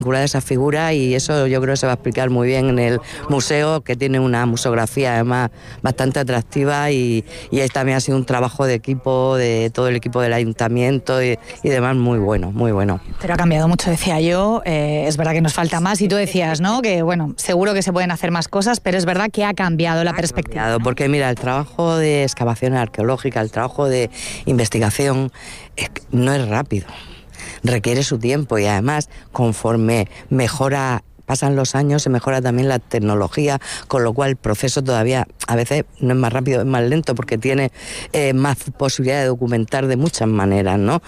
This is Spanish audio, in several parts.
vinculada a esa figura, y eso yo creo que se va a explicar muy bien en el museo, que tiene una museografía además bastante atractiva, y también ha sido un trabajo de equipo, de todo el equipo del ayuntamiento y demás, muy bueno, muy bueno. Pero ha cambiado mucho, decía yo, es verdad que nos falta más, y tú decías, ¿no?, que bueno, seguro que se pueden hacer más cosas, pero es verdad que ha cambiado la perspectiva. Cambiado, ¿no? Porque mira, el trabajo de excavación arqueológica, el trabajo de investigación no es rápido. Requiere su tiempo, y además conforme pasan los años se mejora también la tecnología, con lo cual el proceso todavía a veces no es más rápido, es más lento, porque tiene más posibilidad de documentar de muchas maneras, ¿no?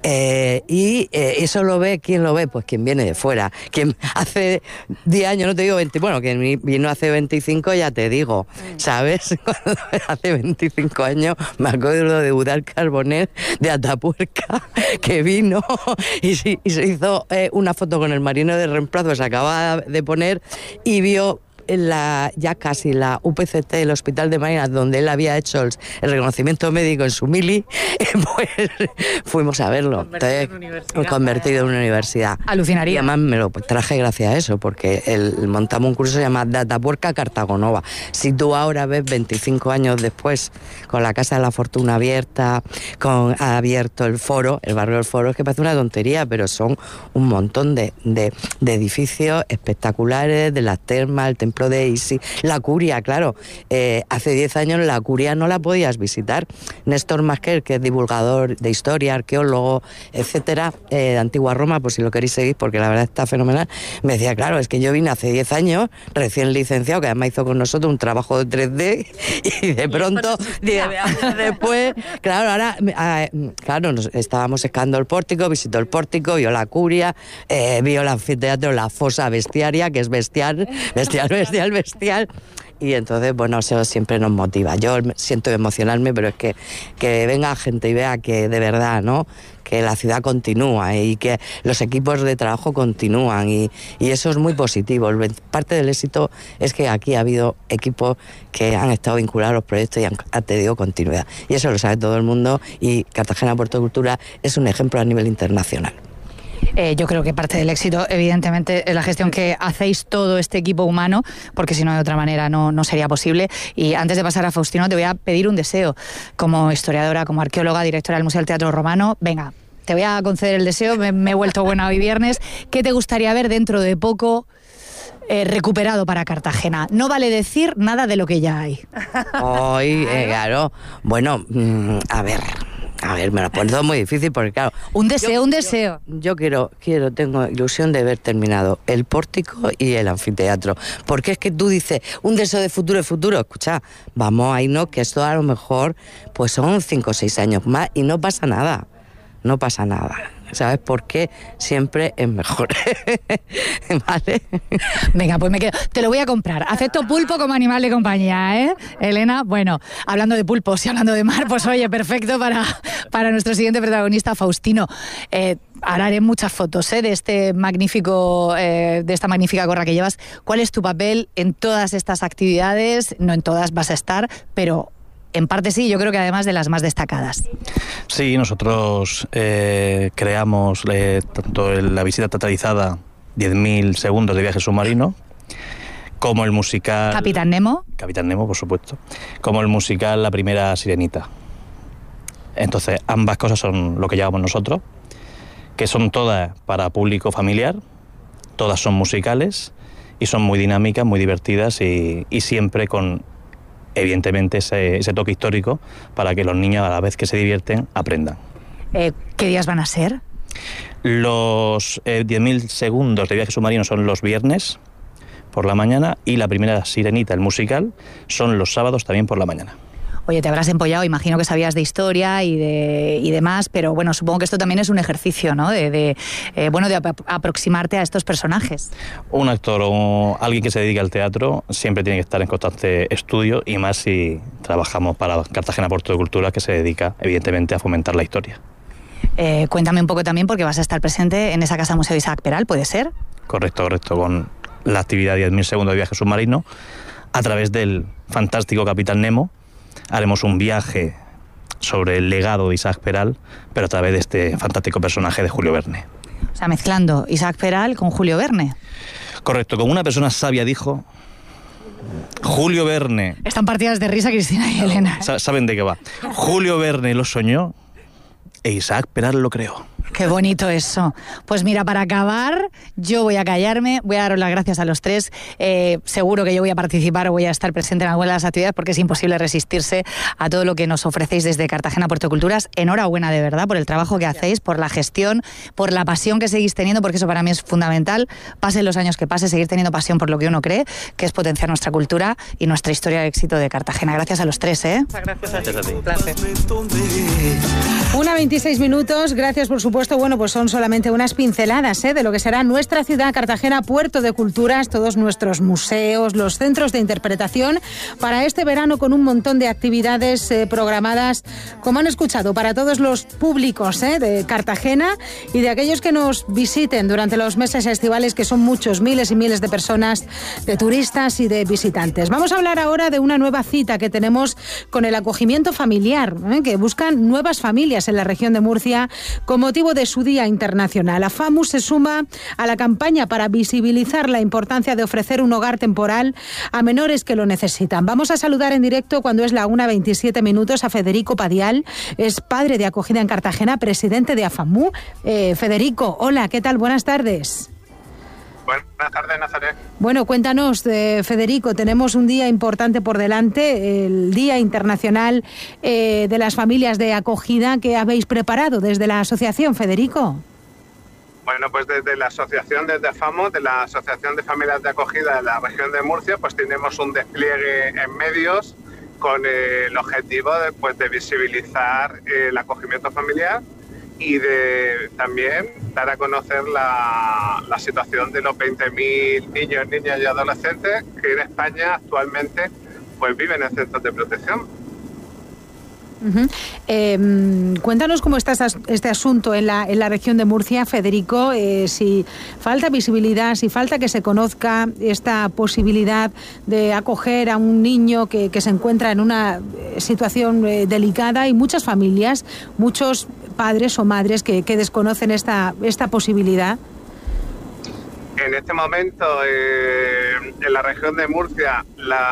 Y eso lo ve, ¿quién lo ve? Pues quien viene de fuera, quien hace 10 años, no te digo 20, bueno, quien vino hace 25 ya te digo, ¿sabes? Hace 25 años me acuerdo de Eudald Carbonet de Atapuerca, que vino y se hizo una foto con el marino de reemplazo, se acaba de poner, y vio ya casi la UPCT, el Hospital de Marina, donde él había hecho el reconocimiento médico en su mili, pues fuimos a verlo. Convertido en una universidad. Alucinaría. Y además me lo traje gracias a eso, porque montamos un curso que se llama De Atapuerca a Cartagonova. Si tú ahora ves 25 años después, con la Casa de la Fortuna abierta, ha abierto el foro, el barrio del Foro, es que parece una tontería, pero son un montón de edificios espectaculares, de las termas, el templo de Isis, la curia, claro. Hace 10 años la curia no la podías visitar. Néstor Masquer, que es divulgador de historia, arqueólogo, etcétera, de Antigua Roma, por si lo queréis seguir, porque la verdad está fenomenal, me decía, claro, es que yo vine hace 10 años, recién licenciado, que además hizo con nosotros un trabajo de 3D, y de pronto, 10 años después, claro, ahora, claro, nos estábamos escando el pórtico, visitó el pórtico, vio la curia, vio el anfiteatro, la fosa bestiaria, que es bestial, y entonces, bueno, eso siempre nos motiva. Yo siento emocionarme, pero es que venga gente y vea que de verdad, ¿no?, que la ciudad continúa y que los equipos de trabajo continúan, y eso es muy positivo. Parte del éxito es que aquí ha habido equipos que han estado vinculados a los proyectos y han tenido continuidad, y eso lo sabe todo el mundo, y Cartagena Puerto de Cultura es un ejemplo a nivel internacional. Yo creo que parte del éxito, evidentemente, es la gestión que hacéis todo este equipo humano, porque si no, de otra manera no sería posible. Y antes de pasar a Faustino, te voy a pedir un deseo. Como historiadora, como arqueóloga, directora del Museo del Teatro Romano, venga, te voy a conceder el deseo, me he vuelto buena hoy viernes. ¿Qué te gustaría ver dentro de poco recuperado para Cartagena? No vale decir nada de lo que ya hay. Hoy, claro. Bueno, a ver, me lo pones muy difícil, porque claro... Un deseo. Yo tengo ilusión de haber terminado el pórtico y el anfiteatro, porque es que tú dices, un deseo de futuro, escucha, vamos a irnos, que esto a lo mejor pues son 5 o 6 años más, y no pasa nada. ¿Sabes por qué? Siempre es mejor. ¿Vale? Venga, pues me quedo. Te lo voy a comprar. Acepto pulpo como animal de compañía, ¿eh, Elena? Bueno, hablando de pulpos y hablando de mar, pues oye, perfecto para nuestro siguiente protagonista, Faustino. Ahora haré muchas fotos de esta magnífica gorra que llevas. ¿Cuál es tu papel en todas estas actividades? No en todas vas a estar, pero... en parte sí, yo creo que además de las más destacadas. Sí, nosotros creamos tanto la visita teatralizada 10.000 segundos de viaje submarino, como el musical... Capitán Nemo, por supuesto. Como el musical La Primera Sirenita. Entonces, ambas cosas son lo que llevamos nosotros, que son todas para público familiar, todas son musicales y son muy dinámicas, muy divertidas y siempre con... evidentemente ese toque histórico para que los niños, a la vez que se divierten, aprendan. ¿Qué días van a ser? Los 10.000 segundos de viaje submarino son los viernes por la mañana, y La Primera Sirenita, el musical, son los sábados también por la mañana. Oye, te habrás empollado, imagino que sabías de historia y demás, pero bueno, supongo que esto también es un ejercicio, ¿no? De aproximarte a estos personajes. Un actor o alguien que se dedica al teatro siempre tiene que estar en constante estudio, y más si trabajamos para Cartagena Puerto de Cultura, que se dedica evidentemente a fomentar la historia. Cuéntame un poco también, porque vas a estar presente en esa Casa Museo Isaac Peral, ¿puede ser? Correcto, con la actividad 10.000 segundos de viaje submarino, a través del fantástico Capitán Nemo. Haremos un viaje sobre el legado de Isaac Peral, pero a través de este fantástico personaje de Julio Verne. O sea, mezclando Isaac Peral con Julio Verne. Correcto, como una persona sabia dijo, Julio Verne... Están partidas de risa Cristina y Elena. Saben de qué va. Julio Verne lo soñó e Isaac Peral lo creó. Qué bonito eso. Pues mira, para acabar, yo voy a callarme, voy a daros las gracias a los tres. Seguro que yo voy a participar o voy a estar presente en alguna de las actividades porque es imposible resistirse a todo lo que nos ofrecéis desde Cartagena Puerto Culturas. Enhorabuena de verdad por el trabajo que hacéis, por la gestión, por la pasión que seguís teniendo, porque eso para mí es fundamental. Pasen los años que pasen, seguir teniendo pasión por lo que uno cree, que es potenciar nuestra cultura y nuestra historia de éxito de Cartagena. Gracias a los tres, ¿eh? Muchas gracias a ti. Un placer. 1:26 minutos, gracias por supuesto. Bueno, pues son solamente unas pinceladas de lo que será nuestra ciudad, Cartagena, puerto de culturas, todos nuestros museos, los centros de interpretación para este verano con un montón de actividades programadas, como han escuchado, para todos los públicos de Cartagena y de aquellos que nos visiten durante los meses estivales, que son muchos, miles y miles de personas, de turistas y de visitantes. Vamos a hablar ahora de una nueva cita que tenemos con el acogimiento familiar, que buscan nuevas familias en la región de Murcia con motivo de su Día Internacional. AFAMU se suma a la campaña para visibilizar la importancia de ofrecer un hogar temporal a menores que lo necesitan. Vamos a saludar en directo cuando es la 1:27 minutos a Federico Padial, es padre de acogida en Cartagena, presidente de AFAMU. Federico, hola, ¿qué tal? Buenas tardes. Buenas tardes, Nazaret. Bueno, cuéntanos, Federico, tenemos un día importante por delante, el Día Internacional de las Familias de Acogida. ¿Qué habéis preparado desde la asociación, Federico? Bueno, pues desde la asociación, desde AFAMU, de la Asociación de Familias de Acogida de la región de Murcia, pues tenemos un despliegue en medios con el objetivo de visibilizar el acogimiento familiar y de también dar a conocer la situación de los 20.000 niños, niñas y adolescentes que en España actualmente pues viven en centros de protección. Cuéntanos cómo está este asunto en la región de Murcia, Federico, si falta visibilidad, si falta que se conozca esta posibilidad de acoger a un niño que se encuentra en una situación delicada, y muchas familias, muchos padres o madres que desconocen esta posibilidad. En este momento, en la región de Murcia,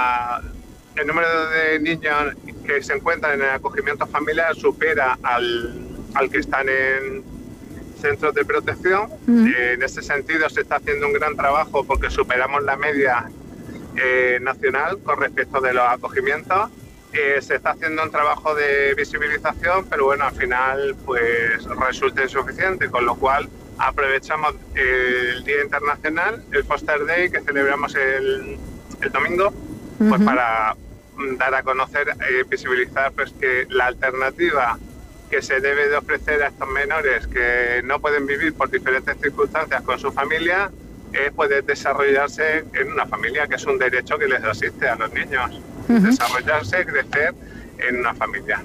el número de niños que se encuentran en el acogimiento familiar supera al que están en centros de protección. En ese sentido se está haciendo un gran trabajo porque superamos la media nacional con respecto de los acogimientos. Se está haciendo un trabajo de visibilización, pero bueno, al final pues resulta insuficiente, con lo cual aprovechamos el Día Internacional, el Foster Day, que celebramos el domingo, pues para dar a conocer, visibilizar pues que la alternativa que se debe de ofrecer a estos menores que no pueden vivir por diferentes circunstancias con su familia es poder desarrollarse en una familia, que es un derecho que les asiste a los niños. Desarrollarse, crecer en una familia.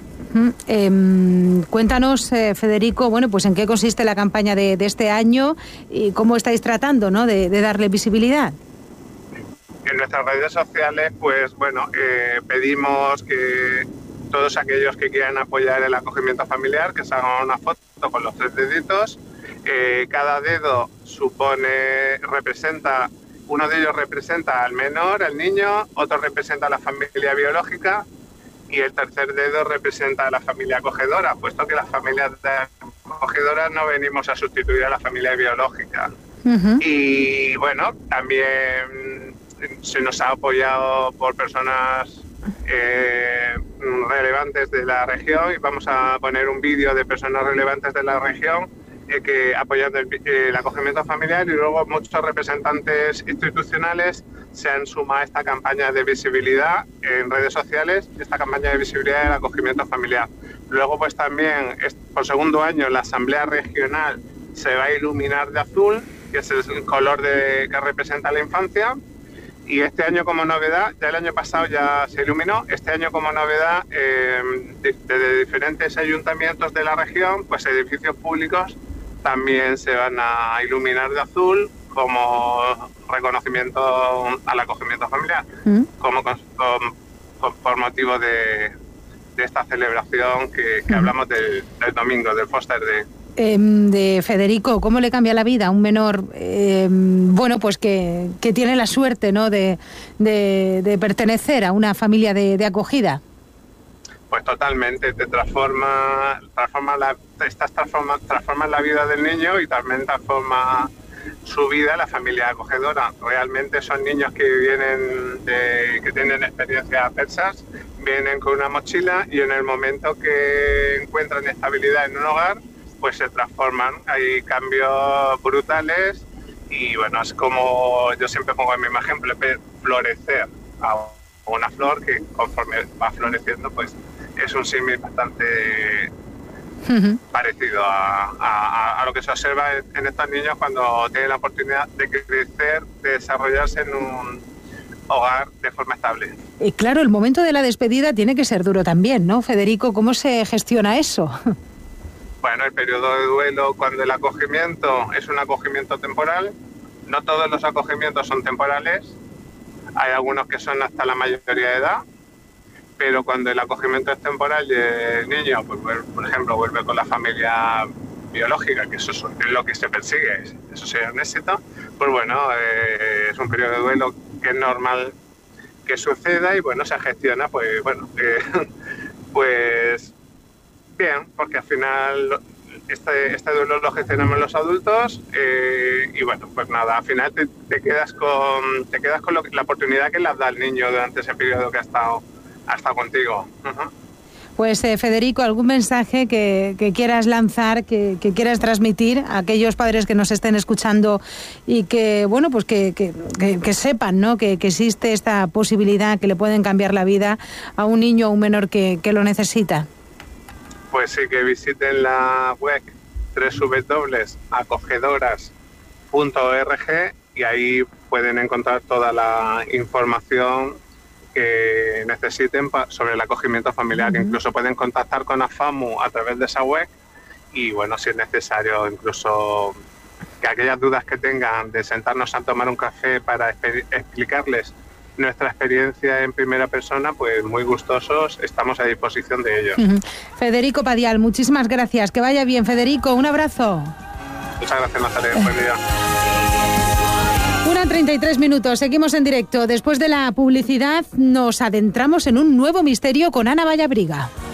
Cuéntanos, Federico, bueno, pues en qué consiste la campaña de este año y cómo estáis tratando, ¿no?, de darle visibilidad. En nuestras redes sociales, pues bueno, pedimos que todos aquellos que quieran apoyar el acogimiento familiar, que se hagan una foto con los 3 deditos. Cada dedo representa, uno de ellos representa al menor, al niño, otro representa a la familia biológica y el tercer dedo representa a la familia acogedora, puesto que las familias acogedoras no venimos a sustituir a la familia biológica. Y bueno, también se nos ha apoyado por personas relevantes de la región, y vamos a poner un vídeo de personas relevantes de la región que apoyando el acogimiento familiar, y luego muchos representantes institucionales se han sumado a esta campaña de visibilidad en redes sociales, esta campaña de visibilidad del acogimiento familiar. Luego pues también por segundo año la Asamblea Regional se va a iluminar de azul, que es el color que representa la infancia. Y este año como novedad, ya el año pasado ya se iluminó, este año como novedad, desde diferentes ayuntamientos de la región, pues edificios públicos también se van a iluminar de azul como reconocimiento al acogimiento familiar, como por motivo de esta celebración que hablamos del domingo, del Foster Day. de Federico, ¿cómo le cambia la vida a un menor, bueno, pues que tiene la suerte, ¿no?, de pertenecer a una familia de acogida? Pues totalmente, te transforma la vida del niño y también transforma su vida la familia acogedora. Realmente son niños que tienen experiencias adversas, vienen con una mochila y en el momento que encuentran estabilidad en un hogar, pues se transforman. Hay cambios brutales y bueno, es como yo siempre pongo en mi ejemplo, florecer a una flor que conforme va floreciendo, pues es un símil bastante parecido a lo que se observa en estos niños cuando tienen la oportunidad de crecer, de desarrollarse en un hogar de forma estable. Y claro, el momento de la despedida tiene que ser duro también, ¿no, Federico? ¿Cómo se gestiona eso? Bueno, el periodo de duelo, cuando el acogimiento es un acogimiento temporal, no todos los acogimientos son temporales, hay algunos que son hasta la mayoría de edad, pero cuando el acogimiento es temporal y el niño, pues, por ejemplo, vuelve con la familia biológica, que eso es lo que se persigue, eso sería un éxito, pues bueno, es un periodo de duelo que es normal que suceda y bueno, se gestiona, pues bueno, pues bien, porque al final este duelo lo gestionamos los adultos y bueno, pues nada, al final te quedas con la oportunidad que les da el niño durante ese periodo que ha estado contigo. Pues Federico, ¿algún mensaje que quieras lanzar, que quieras transmitir a aquellos padres que nos estén escuchando y que, bueno, pues que sepan, ¿no?, que existe esta posibilidad, que le pueden cambiar la vida a un niño o un menor que lo necesita? Pues sí, que visiten la web www.acogedoras.org y ahí pueden encontrar toda la información que necesiten sobre el acogimiento familiar. Incluso pueden contactar con AFAMU a través de esa web y bueno, si es necesario, incluso que aquellas dudas que tengan de sentarnos a tomar un café para explicarles nuestra experiencia en primera persona, pues muy gustosos, estamos a disposición de ellos. Federico Padial, muchísimas gracias. Que vaya bien, Federico, un abrazo. Muchas gracias, Nazaret. Buen día. 1:33 minutos, seguimos en directo. Después de la publicidad nos adentramos en un nuevo misterio con Ana Vallabriga.